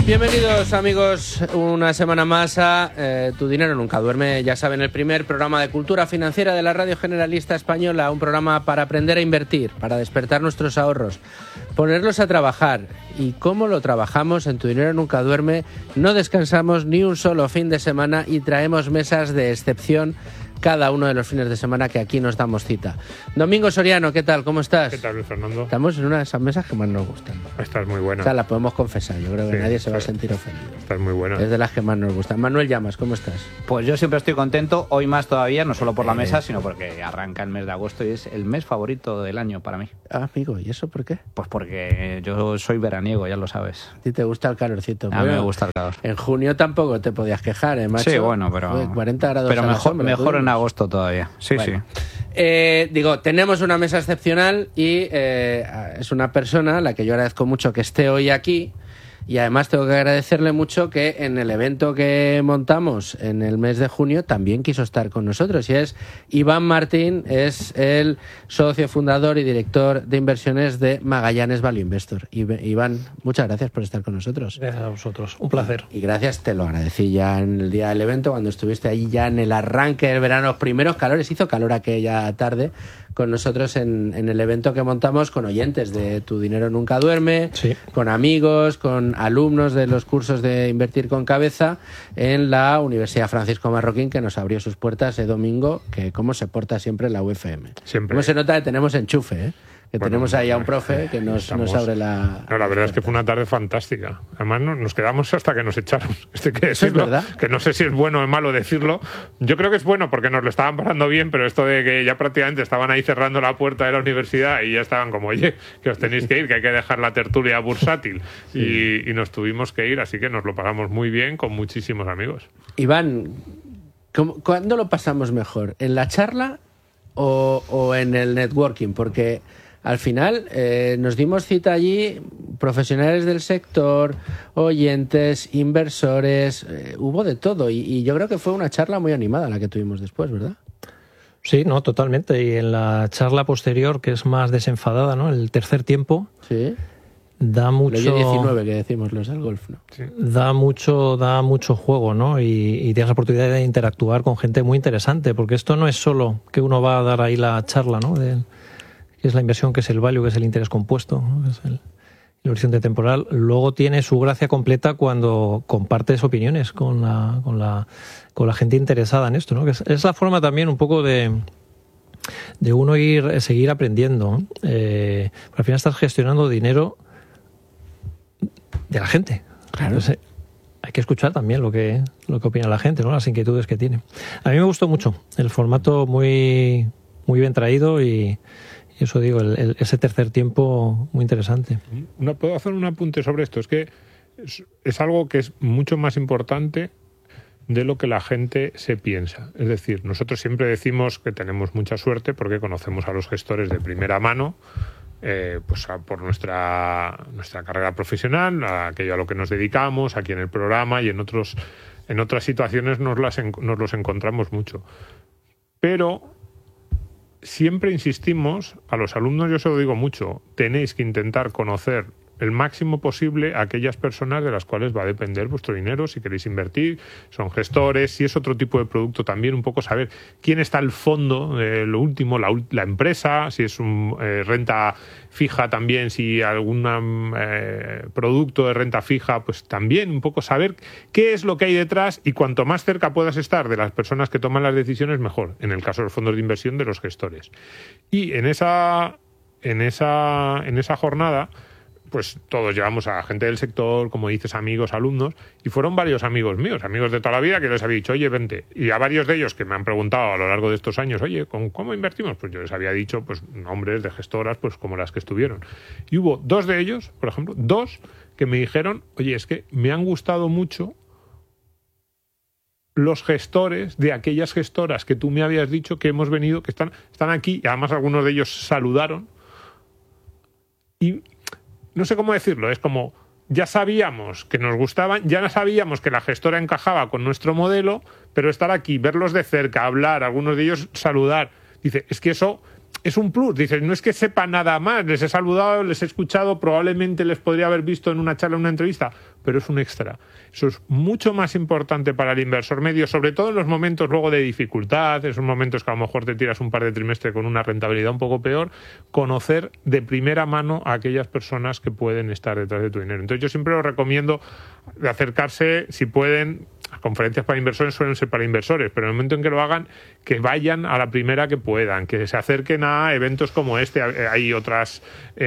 Bienvenidos amigos una semana más a Tu Dinero Nunca Duerme, ya saben, el primer programa de cultura financiera de la Radio Generalista Española, un programa para aprender a invertir, para despertar nuestros ahorros, ponerlos a trabajar. Y cómo lo trabajamos en Tu Dinero Nunca Duerme, no descansamos ni un solo fin de semana y traemos mesas de excepción cada uno de los fines de semana que aquí nos damos cita. Domingo Soriano, ¿qué tal? ¿Cómo estás? ¿Qué tal, Luis Fernando? Estamos en una de esas mesas que más nos gustan. Estás muy buena. O sea, la podemos confesar, yo creo que nadie se va a sentir ofendido. Estás muy buena. Es de las que más nos gustan. Manuel Llamas, ¿cómo estás? Pues yo siempre estoy contento, hoy más todavía, no solo por la mesa, sino porque arranca el mes de agosto y es el mes favorito del año para mí. Ah, amigo, ¿y eso por qué? Pues porque yo soy veraniego, ya lo sabes. A ti te gusta el calorcito. A mí me gusta el calor. En junio tampoco te podías quejar, ¿eh, macho? Sí, bueno, pero... 40 grados pero a la mejor, sombra, mejor en agosto todavía. Sí, bueno. sí. Digo, tenemos una mesa excepcional y es una persona a la que yo agradezco mucho que esté hoy aquí. Y además tengo que agradecerle mucho que en el evento que montamos en el mes de junio también quiso estar con nosotros. Y es Iván Martín, es el socio fundador y director de inversiones de Magallanes Value Investor. Iván, muchas gracias por estar con nosotros. Gracias a vosotros, un placer. Y gracias, te lo agradecí ya en el día del evento, cuando estuviste ahí ya en el arranque del verano, los primeros calores, hizo calor aquella tarde con nosotros en el evento que montamos con oyentes de Tu Dinero Nunca Duerme, sí, con amigos, con alumnos de los cursos de Invertir con Cabeza en la Universidad Francisco Marroquín, que nos abrió sus puertas ese domingo, que cómo se porta siempre la UFM. Siempre. Cómo se nota que tenemos enchufe, ¿eh? Que bueno, tenemos ahí a un profe que nos abre la... No, la verdad es que fue una tarde fantástica. Además, nos quedamos hasta que nos echaron. Esto hay que decirlo, es verdad. Que no sé si es bueno o malo decirlo. Yo creo que es bueno porque nos lo estaban pasando bien, pero esto de que ya prácticamente estaban ahí cerrando la puerta de la universidad y ya estaban como, oye, que os tenéis que ir, que hay que dejar la tertulia bursátil. Sí. Y nos tuvimos que ir, así que nos lo pasamos muy bien con muchísimos amigos. Iván, ¿cuándo lo pasamos mejor? ¿En la charla o en el networking? Porque... al final nos dimos cita allí, profesionales del sector, oyentes, inversores, hubo de todo y yo creo que fue una charla muy animada la que tuvimos después, ¿verdad? Sí, no, totalmente. Y en la charla posterior, que es más desenfadada, ¿no? El tercer tiempo, sí, da mucho... El 19 que decimos los del golf, ¿no? Sí. Da mucho juego, ¿no? Y tienes la oportunidad de interactuar con gente muy interesante, porque esto no es solo que uno va a dar ahí la charla, ¿no? Que es la inversión, que es el value, que es el interés compuesto, ¿no? Que es el horizonte temporal. Luego tiene su gracia completa cuando compartes opiniones con la gente interesada en esto, ¿no? Que es la forma también un poco de uno seguir aprendiendo, ¿no? Al final estás gestionando dinero de la gente. Claro. Entonces, hay que escuchar también lo que opina la gente, ¿no? Las inquietudes que tiene. A mí me gustó mucho el formato, muy bien traído y eso digo, ese tercer tiempo muy interesante. No puedo hacer un apunte sobre esto. Es que es algo que es mucho más importante de lo que la gente se piensa. Es decir, nosotros siempre decimos que tenemos mucha suerte porque conocemos a los gestores de primera mano, pues por nuestra carrera profesional, a aquello a lo que nos dedicamos, aquí en el programa y en otras situaciones nos los encontramos mucho. Pero siempre insistimos a los alumnos, yo se lo digo mucho, tenéis que intentar conocer el máximo posible a aquellas personas de las cuales va a depender vuestro dinero, si queréis invertir, son gestores, si es otro tipo de producto también, un poco saber quién está al fondo, lo último, la empresa, si es renta fija también, si algún producto de renta fija, pues también un poco saber qué es lo que hay detrás y cuanto más cerca puedas estar de las personas que toman las decisiones, mejor, en el caso de los fondos de inversión de los gestores. Y en esa jornada, pues todos llevamos a gente del sector, como dices, amigos, alumnos, y fueron varios amigos míos, amigos de toda la vida, que les había dicho, oye, vente. Y a varios de ellos que me han preguntado a lo largo de estos años, oye, ¿cómo invertimos? Pues yo les había dicho, pues, nombres de gestoras, pues como las que estuvieron. Y hubo dos de ellos, por ejemplo, que me dijeron, oye, es que me han gustado mucho los gestores de aquellas gestoras que tú me habías dicho que hemos venido, que están aquí, y además algunos de ellos saludaron. Y no sé cómo decirlo, es como, ya sabíamos que nos gustaban, ya sabíamos que la gestora encajaba con nuestro modelo, pero estar aquí, verlos de cerca, hablar, algunos de ellos saludar, dice, es que eso es un plus. Dices, no es que sepa nada más, les he saludado, les he escuchado, probablemente les podría haber visto en una charla, en una entrevista, pero es un extra. Eso es mucho más importante para el inversor medio, sobre todo en los momentos luego de dificultad, esos momentos que a lo mejor te tiras un par de trimestres con una rentabilidad un poco peor, conocer de primera mano a aquellas personas que pueden estar detrás de tu dinero. Entonces yo siempre os recomiendo de acercarse, si pueden. Las conferencias para inversores suelen ser para inversores, pero en el momento en que lo hagan, que vayan a la primera que puedan, que se acerquen a eventos como este. Hay otros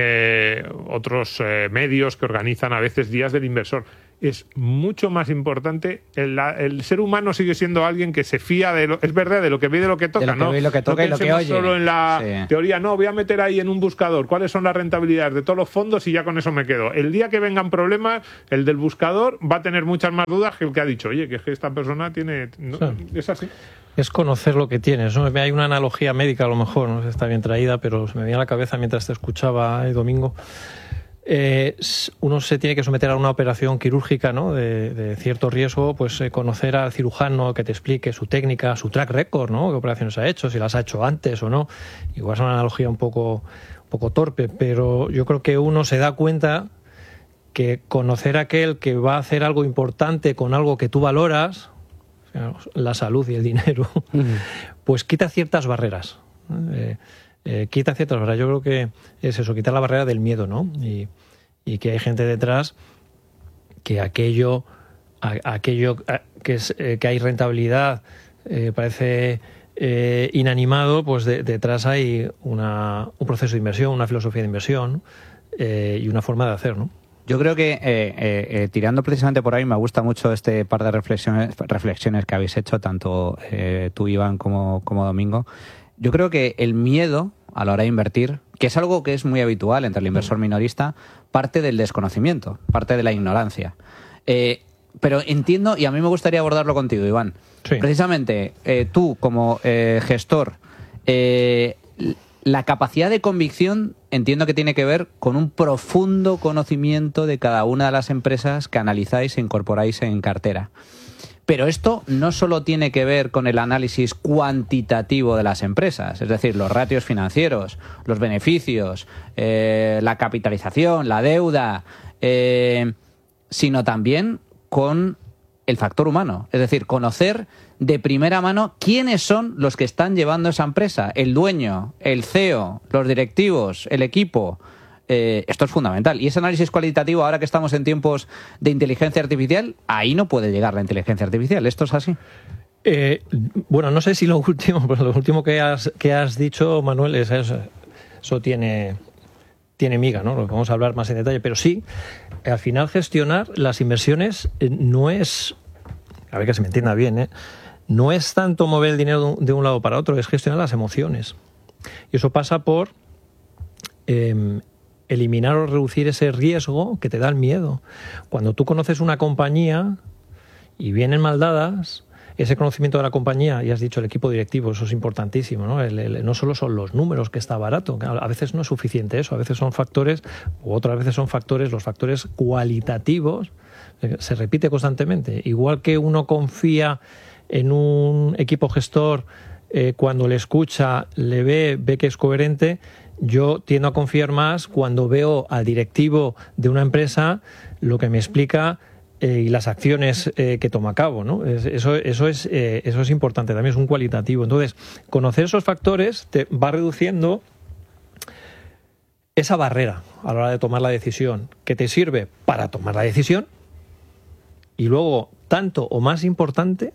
medios que organizan a veces días del inversor. Es mucho más importante. El ser humano sigue siendo alguien que se fía es verdad, de lo que ve y de lo que toca, de lo que ¿no? ve y lo que toca y lo que oye. Solo en la teoría, no, voy a meter ahí en un buscador cuáles son las rentabilidades de todos los fondos y ya con eso me quedo. El día que vengan problemas, el del buscador va a tener muchas más dudas que el que ha dicho, oye, que es que esta persona tiene... No, es así. Es conocer lo que tienes, ¿no? Hay una analogía médica, a lo mejor, no sé si está bien traída, pero se me venía a la cabeza mientras te escuchaba el domingo. Uno se tiene que someter a una operación quirúrgica, ¿no? de cierto riesgo, pues conocer al cirujano que te explique su técnica, su track record, ¿no? Qué operaciones ha hecho, si las ha hecho antes o no. Igual es una analogía un poco torpe, pero yo creo que uno se da cuenta que conocer a aquel que va a hacer algo importante con algo que tú valoras, la salud y el dinero, pues quita ciertas barreras. Quita ciertas barreras. Yo creo que es eso, quitar la barrera del miedo, ¿no? Y que hay gente detrás que aquello que hay rentabilidad parece inanimado, pues detrás hay un proceso de inversión, una filosofía de inversión y una forma de hacer, ¿no? Yo creo que tirando precisamente por ahí, me gusta mucho este par de reflexiones que habéis hecho, tanto tú, Iván, como Domingo. Yo creo que el miedo a la hora de invertir, que es algo que es muy habitual entre el inversor minorista, parte del desconocimiento, parte de la ignorancia. Pero entiendo, y a mí me gustaría abordarlo contigo, Iván. Sí. Precisamente, tú como gestor, la capacidad de convicción entiendo que tiene que ver con un profundo conocimiento de cada una de las empresas que analizáis e incorporáis en cartera. Pero esto no solo tiene que ver con el análisis cuantitativo de las empresas, es decir, los ratios financieros, los beneficios, la capitalización, la deuda, sino también con el factor humano. Es decir, conocer de primera mano quiénes son los que están llevando esa empresa, el dueño, el CEO, los directivos, el equipo. Esto es fundamental. Y ese análisis cualitativo, ahora que estamos en tiempos de inteligencia artificial, ahí no puede llegar la inteligencia artificial. ¿Esto es así? Bueno, no sé si lo último que has dicho, Manuel, eso tiene miga, ¿no? Lo que vamos a hablar más en detalle. Pero sí, al final gestionar las inversiones no es, a ver que se me entienda bien, no es tanto mover el dinero de un lado para otro, es gestionar las emociones. Y eso pasa por eliminar o reducir ese riesgo que te da el miedo. Cuando tú conoces una compañía y vienen mal dadas, ese conocimiento de la compañía, y has dicho el equipo directivo, eso es importantísimo, ¿no? No solo son los números, que está barato, a veces no es suficiente eso, a veces son factores, u otras veces son factores, los factores cualitativos, se repite constantemente. Igual que uno confía en un equipo gestor, cuando le escucha, le ve que es coherente. Yo tiendo a confiar más cuando veo al directivo de una empresa lo que me explica y las acciones que toma a cabo, ¿no? Eso es importante, también es un cualitativo. Entonces, conocer esos factores te va reduciendo esa barrera a la hora de tomar la decisión, que te sirve para tomar la decisión y luego tanto o más importante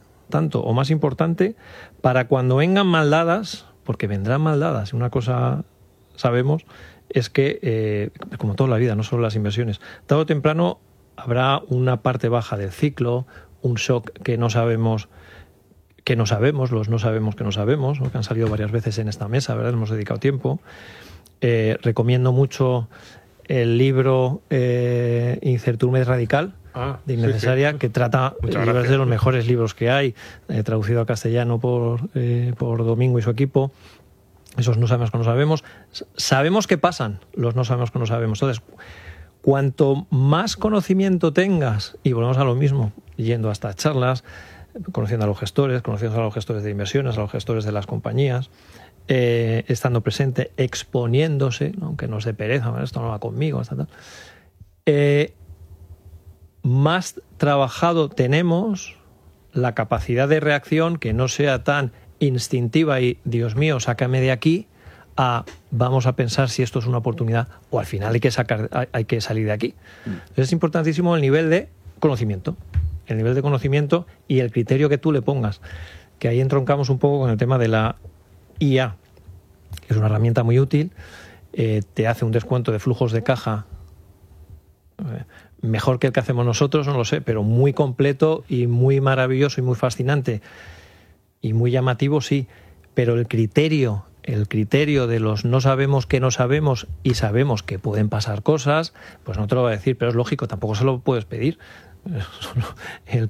para cuando vengan mal dadas, porque vendrán mal dadas, una cosa sabemos es que, como toda la vida, no solo las inversiones, tarde o temprano habrá una parte baja del ciclo, un shock que no sabemos, los no sabemos que no sabemos, ¿no? Que han salido varias veces en esta mesa, ¿verdad? Hemos dedicado tiempo. Recomiendo mucho el libro Incertidumbre Radical, de Innecesaria, sí. Que trata de los mejores libros que hay, traducido al castellano por Domingo y su equipo. Esos no sabemos que no sabemos. Sabemos que pasan los no sabemos que no sabemos. Entonces, cuanto más conocimiento tengas, y volvemos a lo mismo, yendo a estas charlas, conociendo a los gestores de inversiones, a los gestores de las compañías, estando presente, exponiéndose, ¿no? Aunque nos dé pereza, esto no va conmigo, tal. Más trabajado tenemos la capacidad de reacción, que no sea tan instintiva y, Dios mío, sácame de aquí, a vamos a pensar si esto es una oportunidad o al final hay que salir de aquí. Entonces es importantísimo el nivel de conocimiento. El nivel de conocimiento y el criterio que tú le pongas. Que ahí entroncamos un poco con el tema de la IA, que es una herramienta muy útil. Te hace un descuento de flujos de caja mejor que el que hacemos nosotros, no lo sé, pero muy completo y muy maravilloso y muy fascinante y muy llamativo, sí. Pero el criterio de los no sabemos que no sabemos y sabemos que pueden pasar cosas, pues no te lo va a decir, pero es lógico, tampoco se lo puedes pedir. El